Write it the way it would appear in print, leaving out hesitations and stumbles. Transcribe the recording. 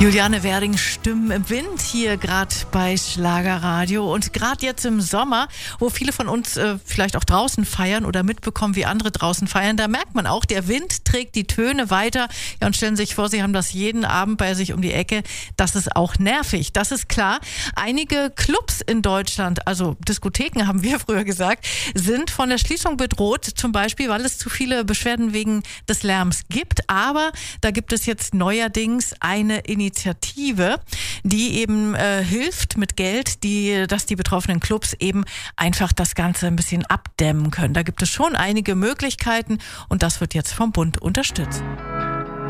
Juliane Werding, Stimmen im Wind, hier gerade bei Schlagerradio. Und gerade jetzt im Sommer, wo viele von uns vielleicht auch draußen feiern oder mitbekommen, wie andere draußen feiern, da merkt man auch, der Wind trägt die Töne weiter. Ja, und stellen Sie sich vor, Sie haben das jeden Abend bei sich um die Ecke. Das ist auch nervig, das ist klar. Einige Clubs in Deutschland, also Diskotheken haben wir früher gesagt, sind von der Schließung bedroht, zum Beispiel, weil es zu viele Beschwerden wegen des Lärms gibt. Aber da gibt es jetzt neuerdings eine Initiative, die eben hilft mit Geld, dass die betroffenen Clubs eben einfach das Ganze ein bisschen abdämmen können. Da gibt es schon einige Möglichkeiten und das wird jetzt vom Bund unterstützt.